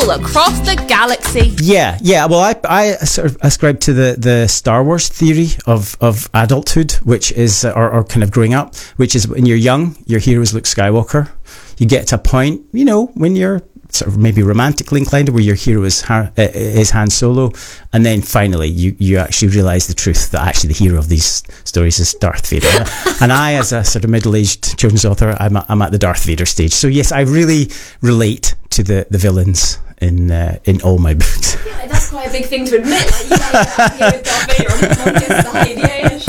travel across the galaxy. Yeah. Well, I sort of ascribe to the Star Wars theory of adulthood, which is, or kind of growing up, which is when you're young, your hero is Luke Skywalker. You get to a point, when you're sort of maybe romantically inclined, where your hero is Han Solo, and then finally you actually realise the truth that actually the hero of these stories is Darth Vader. And I, as a sort of middle-aged children's author, I'm at the Darth Vader stage. So yes, I really relate to the villains in all my books. Yeah, that's quite a big thing to admit. Like, with Darth Vader on his side. Yeah, sure.